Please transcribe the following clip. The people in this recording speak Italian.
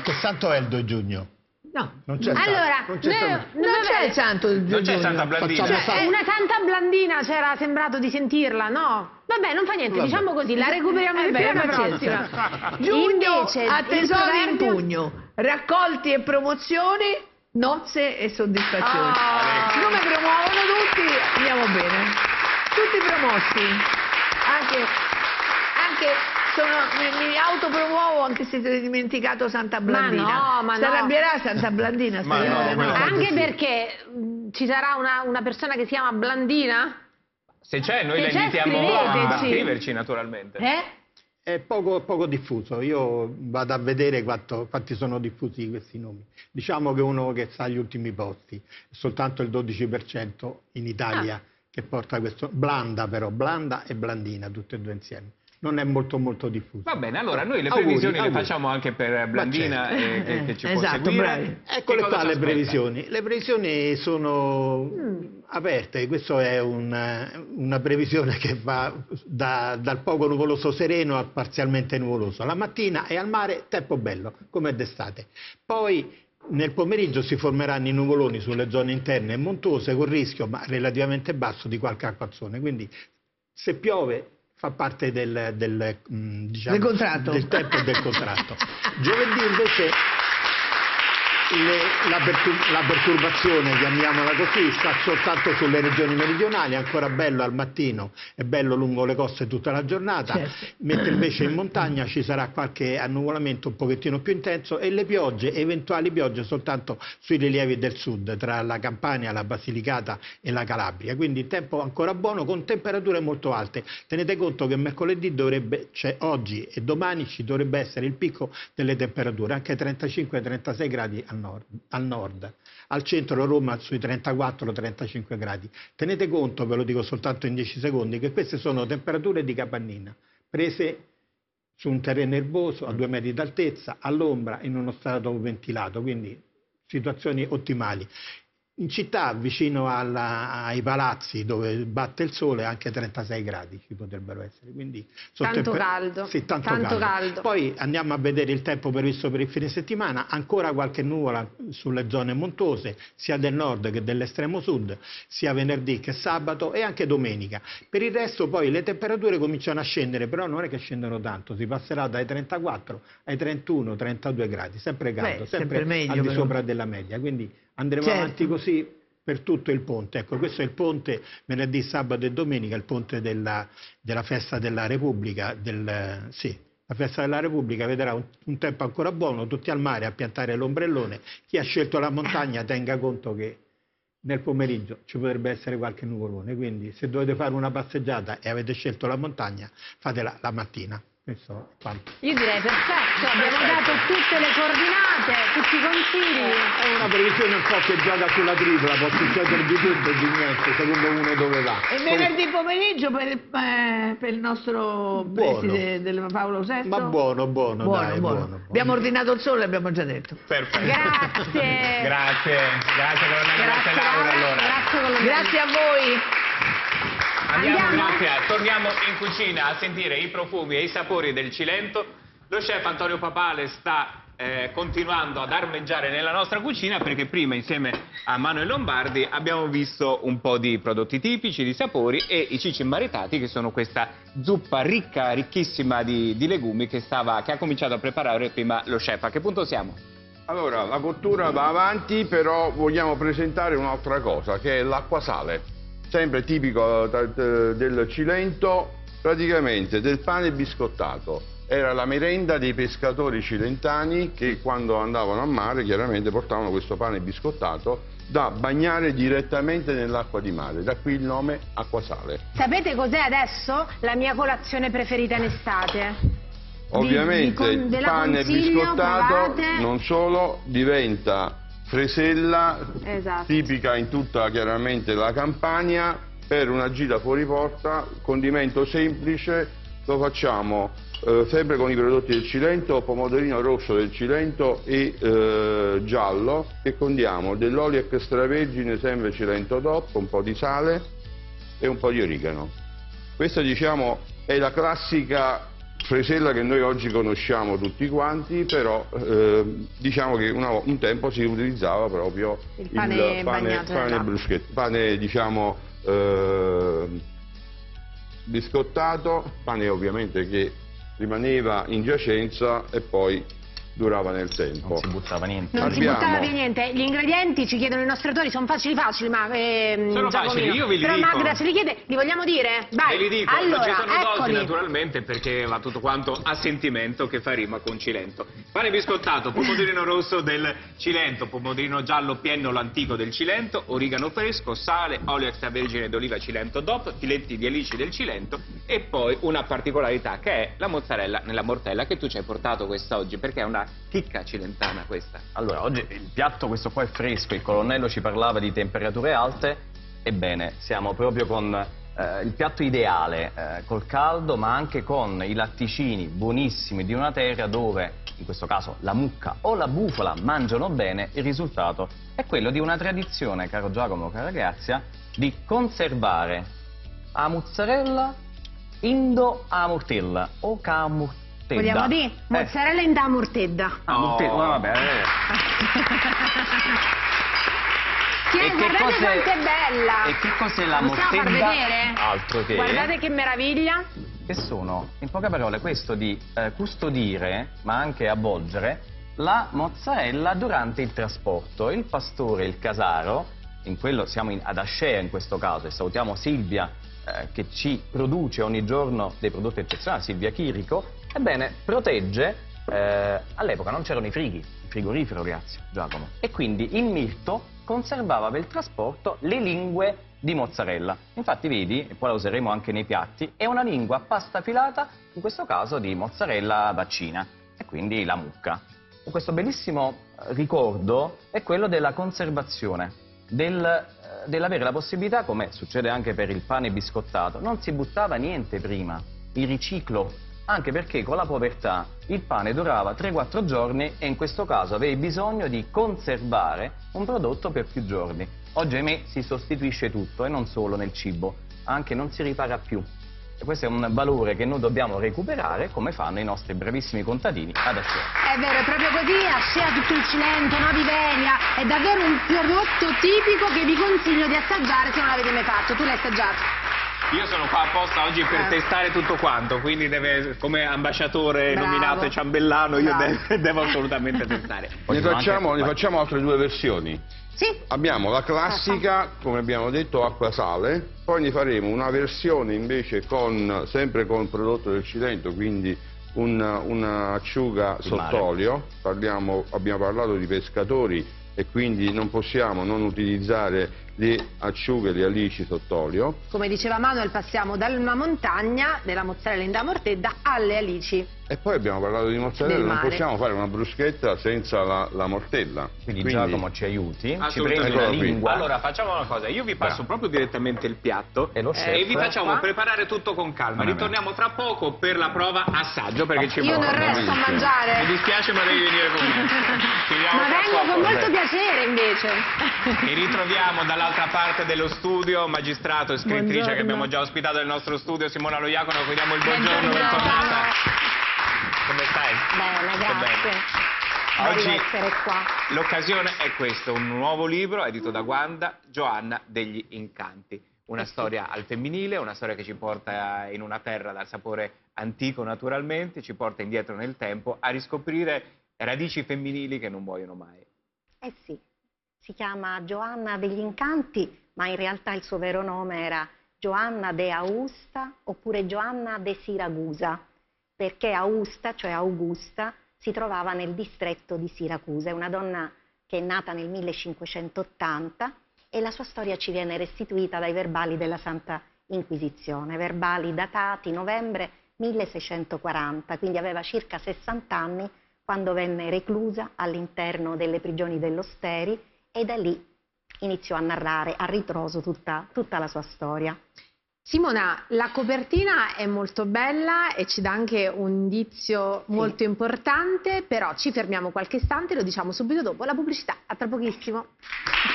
che santo è il 2 giugno? No, non c'è allora, non c'è il santo del 2 Non c'è giugno. Santa Blandina. cioè, una Santa Blandina c'era sembrato di sentirla, no? Vabbè, non fa niente, diciamo così, la recuperiamo di più la prossima. Giugno Invece, a tesori in il proverbio- pugno, raccolti e promozioni, nozze e soddisfazioni. Come promuovono tutti, andiamo bene. Tutti promossi. Anche mi autopromuovo anche se ti hai dimenticato Santa Blandina. Ma no. Si arrabbierà Santa Blandina? Ma speriamo no, di no. Anche perché ci sarà una persona che si chiama Blandina? Se c'è, noi Se la c'è, invitiamo a scriveteci. scriverci naturalmente. È poco diffuso, io vado a vedere quanti sono diffusi questi nomi. Diciamo che uno che sta agli ultimi posti, soltanto il 12% in Italia che porta questo, Blanda però, Blanda e Blandina, tutte e due insieme. Non è molto diffuso. Va bene, allora noi le Auguri, previsioni le auguri. facciamo anche per Blandina che ci può Esatto, seguire. bravi. Eccole Che cosa qua ci le aspetta? previsioni. Le previsioni sono aperte, questa è una previsione che va dal poco nuvoloso sereno al parzialmente nuvoloso. La mattina è al mare tempo bello, come d'estate. Poi nel pomeriggio si formeranno i nuvoloni sulle zone interne e montuose con rischio, ma relativamente basso, di qualche acquazzone. Quindi se piove fa parte del contratto. del tempo e del contratto. Giovedì invece la perturbazione, chiamiamola così, sta soltanto sulle regioni meridionali, è ancora bello al mattino, è bello lungo le coste tutta la giornata, Certo. mentre invece in montagna ci sarà qualche annuvolamento un pochettino più intenso e le piogge, eventuali piogge soltanto sui rilievi del sud, tra la Campania, la Basilicata e la Calabria, quindi tempo ancora buono con temperature molto alte. Tenete conto che mercoledì oggi e domani ci dovrebbe essere il picco delle temperature, anche 35-36 gradi al nord, al centro Roma sui 34-35 gradi. Tenete conto, ve lo dico soltanto in 10 secondi, che queste sono temperature di capannina, prese su un terreno erboso a 2 metri d'altezza, all'ombra, in uno strato ventilato, quindi situazioni ottimali. In città, vicino ai palazzi dove batte il sole, anche 36 gradi ci potrebbero essere. Quindi Tanto caldo. Sì, tanto caldo. Poi andiamo a vedere il tempo previsto per il fine settimana, ancora qualche nuvola sulle zone montuose, sia del nord che dell'estremo sud, sia venerdì che sabato e anche domenica. Per il resto poi le temperature cominciano a scendere, però non è che scendono tanto, si passerà dai 34 ai 31-32 gradi, sempre caldo, sempre meglio, al di però. sopra della media, quindi andremo Certo. avanti così per tutto il ponte. Ecco, questo è il ponte venerdì, sabato e domenica, il ponte della festa della Repubblica. La festa della Repubblica vedrà un tempo ancora buono, tutti al mare a piantare l'ombrellone. Chi ha scelto la montagna tenga conto che nel pomeriggio ci potrebbe essere qualche nuvolone, quindi se dovete fare una passeggiata e avete scelto la montagna, fatela la mattina. Questo è quanto. Io direi perfetto, abbiamo dato tutte le coordinate, tutti i consigli. È una previsione un po' che gioca sulla tripla, può succedere di tutto e di niente, secondo uno dove va. E venerdì pomeriggio per il nostro preside del Paolo VI? Ma buono, dai, buono. Abbiamo ordinato il sole, l'abbiamo già detto. Perfetto. Grazie. Grazie colonnello, grazie Laura. Allora. Grazie colonnello. Grazie a voi. Andiamo. Torniamo in cucina a sentire i profumi e i sapori del Cilento. Lo chef Antonio Papale sta continuando ad armeggiare nella nostra cucina, perché prima insieme a Manuel Lombardi abbiamo visto un po' di prodotti tipici, di sapori e i cici maritati, che sono questa zuppa ricchissima di legumi che ha cominciato a preparare prima lo chef. A che punto siamo? Allora, la cottura va avanti, però vogliamo presentare un'altra cosa, che è l'acquasale. Sempre tipico del Cilento, praticamente del pane biscottato. Era la merenda dei pescatori cilentani che quando andavano a mare chiaramente portavano questo pane biscottato da bagnare direttamente nell'acqua di mare, da qui il nome acquasale. Sapete cos'è adesso la mia colazione preferita in estate? Ovviamente il pane biscottato provate. non solo diventa fresella, Esatto. tipica in tutta chiaramente la Campania, per una gita fuori porta, condimento semplice, lo facciamo sempre con i prodotti del Cilento, pomodorino rosso del Cilento e giallo, e condiamo dell'olio extravergine sempre Cilento DOP, un po' di sale e un po' di origano. Questa diciamo è la classica fresella che noi oggi conosciamo tutti quanti, però diciamo che un tempo si utilizzava proprio il pane bagnato nel latte. bruschetto, pane diciamo biscottato, pane ovviamente che rimaneva in giacenza e poi durava nel tempo. Non si buttava niente. Non si buttava via niente. Gli ingredienti, ci chiedono i nostri autori, sono facili, ma sono facili, io ve li però dico. Magda se li chiede, li vogliamo dire? Vai. Ve li dico, allora, non ci sono dosi eccoli. naturalmente perché va tutto quanto a sentimento che fa rima con Cilento. Pane biscottato, pomodorino rosso del Cilento, pomodorino giallo piennolo antico del Cilento, origano fresco, sale, olio extravergine d'oliva Cilento DOP, filetti di alici del Cilento e poi una particolarità che è la mozzarella nella mortella che tu ci hai portato quest'oggi perché è una chicca cilentana questa. Allora, oggi il piatto questo qua è fresco, il colonnello ci parlava di temperature alte, ebbene siamo proprio con il piatto ideale, col caldo ma anche con i latticini buonissimi di una terra dove, in questo caso la mucca o la bufala mangiano bene. Il risultato è quello di una tradizione, caro Giacomo, cara Grazia, di conservare la mozzarella indo a mortella o camurtella. Vogliamo dire? Mozzarella in da mortedda. Vabbè. Guardate quanto è bella! E che cos'è la Possiamo far mortedda? vedere? Altro che... Guardate che meraviglia! Che sono, in poche parole, questo di custodire, ma anche avvolgere, la mozzarella durante il trasporto. Il pastore, il casaro, in quello siamo ad Ascea in questo caso, e salutiamo Silvia che ci produce ogni giorno dei prodotti eccezionali, Silvia Chirico, ebbene, protegge, all'epoca non c'erano i frighi, il frigorifero, grazie Giacomo, e quindi il mirto conservava per il trasporto le lingue di mozzarella. Infatti vedi, e poi la useremo anche nei piatti, è una lingua a pasta filata, in questo caso di mozzarella vaccina, e quindi la mucca. E questo bellissimo ricordo è quello della conservazione, dell'avere la possibilità, come succede anche per il pane biscottato, non si buttava niente prima, il riciclo, anche perché con la povertà il pane durava 3-4 giorni e in questo caso avevi bisogno di conservare un prodotto per più giorni. Oggi, ahimè, si sostituisce tutto e non solo nel cibo, anche non si ripara più. E questo è un valore che noi dobbiamo recuperare, come fanno i nostri bravissimi contadini ad Ascea. È vero, è proprio così, Ascea, tutto il Cilento, no, di Velia, è davvero un prodotto tipico che vi consiglio di assaggiare se non l'avete mai fatto. Tu l'hai assaggiato? Io sono qua apposta oggi per testare tutto quanto, quindi come ambasciatore nominato ciambellano io devo assolutamente testare. Ne facciamo altre due versioni. Sì. Abbiamo la classica, come abbiamo detto, acqua-sale, poi ne faremo una versione invece sempre con prodotto del Cilento, quindi un'acciuga sott'olio. Abbiamo parlato di pescatori e quindi non possiamo non utilizzare le acciughe, le alici sott'olio. Come diceva Manuel, passiamo dalla montagna della mozzarella in da mortedda alle alici. E poi abbiamo parlato di mozzarella, non possiamo fare una bruschetta senza la mortella. Quindi Giacomo ci aiuti, ci Assolutamente. prendi una lingua. Allora facciamo una cosa, io vi passo proprio direttamente il piatto e vi facciamo preparare tutto con calma. Ritorniamo tra poco per la prova assaggio perché ci Io non resto a mangiare. Mi dispiace ma devi venire con me. Ma vengo con molto piacere invece. E ritroviamo dall'altra parte dello studio magistrato e scrittrice Buongiorno. che abbiamo già ospitato nel nostro studio, Simona Loiacono, a cui diamo il buongiorno, bentornata. Come stai? Bene, grazie. Oggi essere qua. l'occasione è questa, un nuovo libro edito da Wanda, Gioanna degli Incanti. Una storia al femminile, una storia che ci porta in una terra dal sapore antico naturalmente, ci porta indietro nel tempo a riscoprire radici femminili che non muoiono mai. Eh sì, si chiama Gioanna degli Incanti, ma in realtà il suo vero nome era Gioanna de Augusta oppure Gioanna de Siracusa, perché Augusta, cioè Augusta, si trovava nel distretto di Siracusa. È una donna che è nata nel 1580 e la sua storia ci viene restituita dai verbali della Santa Inquisizione, verbali datati novembre 1640, quindi aveva circa 60 anni quando venne reclusa all'interno delle prigioni dell'Osteri e da lì iniziò a narrare a ritroso tutta la sua storia. Simona, la copertina è molto bella e ci dà anche un indizio molto importante, però ci fermiamo qualche istante e lo diciamo subito dopo la pubblicità. A tra pochissimo.